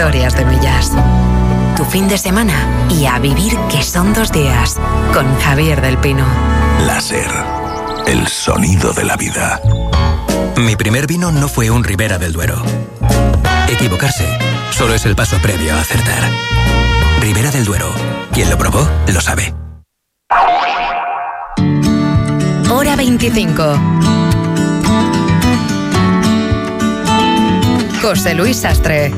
historias de millas. Tu fin de semana y a vivir que son 2 días con Javier del Pino. La SER, el sonido de la vida. Mi primer vino no fue un Ribera del Duero. Equivocarse solo es el paso previo a acertar. Ribera del Duero. Quien lo probó, lo sabe. Hora 25. José Luis Sastre.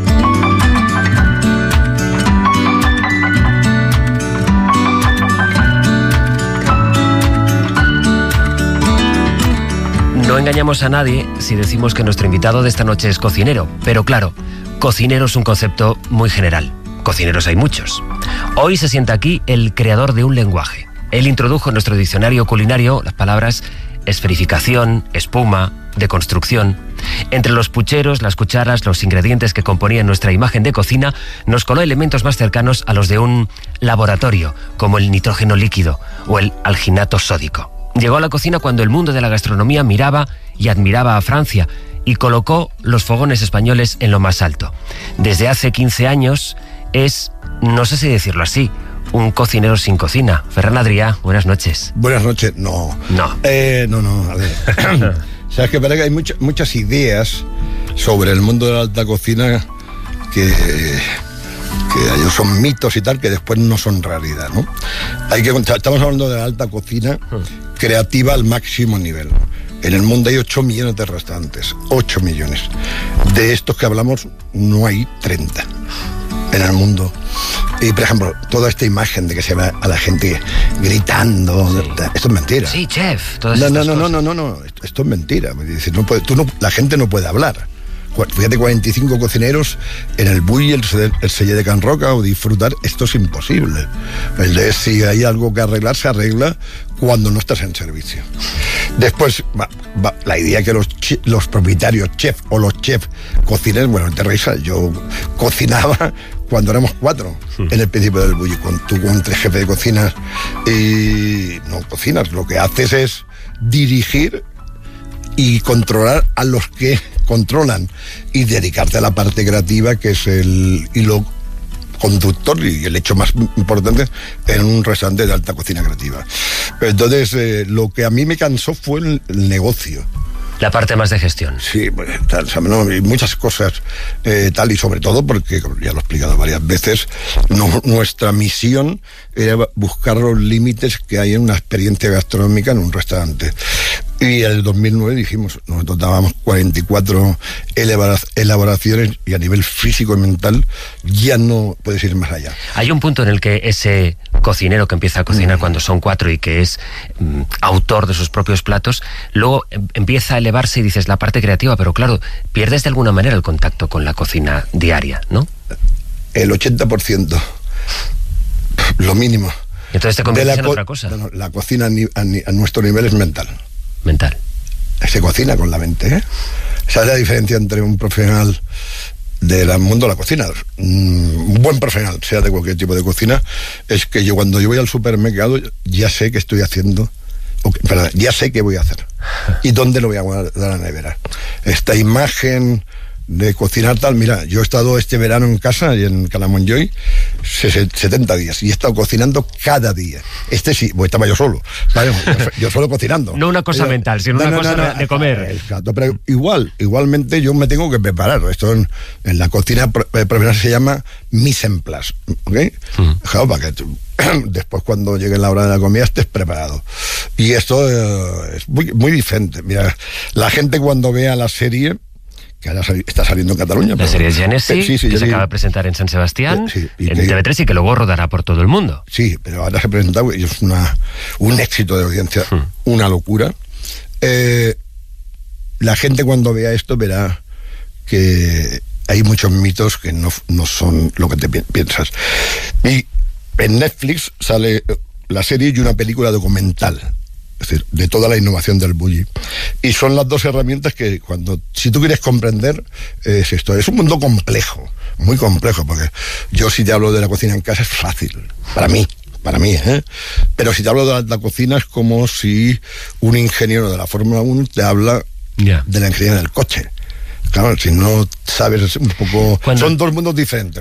No engañamos a nadie si decimos que nuestro invitado de esta noche es cocinero, pero claro, cocinero es un concepto muy general. Cocineros hay muchos. Hoy se sienta aquí el creador de un lenguaje. Él introdujo en nuestro diccionario culinario las palabras esferificación, espuma, deconstrucción. Entre los pucheros, las cucharas, los ingredientes que componían nuestra imagen de cocina, nos coló elementos más cercanos a los de un laboratorio, como el nitrógeno líquido o el alginato sódico. Llegó a la cocina cuando el mundo de la gastronomía miraba y admiraba a Francia y colocó los fogones españoles en lo más alto. Desde hace 15 años es, no sé si decirlo así, un cocinero sin cocina. Ferran Adrià, buenas noches. Buenas noches, no. No, a ver. Sabes que parece que hay muchas ideas sobre el mundo de la alta cocina que son mitos y tal, que después no son realidad, ¿no? Estamos hablando de la alta cocina creativa al máximo nivel. En el mundo hay 8 millones de restaurantes, 8 millones. De estos que hablamos, no hay 30 en el mundo. Y, por ejemplo, toda esta imagen de que se ve a la gente gritando, sí. Esto es mentira. Sí, chef. No, esto es mentira. La gente no puede hablar. Fíjate, 45 cocineros en el Bulli, el Celler de Can Roca, o disfrutar, esto es imposible. Si hay algo que arreglar, se arregla cuando no estás en servicio. Después, la idea que los propietarios chef o los chefs cocinen, bueno, te risa, yo cocinaba cuando éramos 4 en el principio del Bulli. Tú con 3 jefes de cocina y no cocinas, lo que haces es dirigir y controlar a los que controlan y dedicarte a la parte creativa, que es el hilo conductor y el hecho más importante en un restaurante de alta cocina creativa. Entonces, lo que a mí me cansó fue el negocio. La parte más de gestión. Sí, pues, y muchas cosas, tal, y sobre todo porque, ya lo he explicado varias veces, nuestra misión era buscar los límites que hay en una experiencia gastronómica en un restaurante. Y en el 2009 dijimos, nosotros dábamos 44 elaboraciones y a nivel físico y mental ya no puedes ir más allá. Hay un punto en el que ese cocinero que empieza a cocinar cuando son 4 y que es autor de sus propios platos, luego empieza a elevarse y dices la parte creativa, pero claro, pierdes de alguna manera el contacto con la cocina diaria, ¿no? El 80%, lo mínimo. Entonces te conviertes en otra cosa. La cocina a nuestro nivel es mental. Mental. Se cocina con la mente, ¿eh? Esa es la diferencia entre un profesional del mundo de la cocina. Un buen profesional, sea de cualquier tipo de cocina, es que cuando yo voy al supermercado ya sé qué estoy haciendo, ya sé qué voy a hacer y dónde lo voy a guardar a la nevera. Esta imagen de cocinar tal, mira, yo he estado este verano en casa y en Calamonjoy 70 días y he estado cocinando cada día. Sí, pues estaba yo solo, ¿vale? Yo solo cocinando. No una cosa mental, sino una cosa de comer. Exacto, pero igualmente yo me tengo que preparar. Esto en la cocina profesional se llama mise en place, ¿ok? Claro, para que después cuando llegue la hora de la comida estés preparado. Y esto es muy, muy diferente. Mira, la gente cuando vea la serie, que ahora está saliendo en Cataluña. La serie Genesis, que se acaba de presentar en San Sebastián, en TV3 y que luego rodará por todo el mundo. Sí, pero ahora se presenta y es un éxito de audiencia, una locura. La gente cuando vea esto verá que hay muchos mitos que no son lo que te piensas. Y en Netflix sale la serie y una película documental, es decir, de toda la innovación del Bulli. Y son las dos herramientas que si tú quieres comprender, es esto. Es un mundo complejo, muy complejo, porque yo si te hablo de la cocina en casa es fácil, para mí, ¿eh? Pero si te hablo de la cocina es como si un ingeniero de la Fórmula 1 te habla de la ingeniería del coche. Claro, si no sabes, es un poco... Son dos mundos diferentes.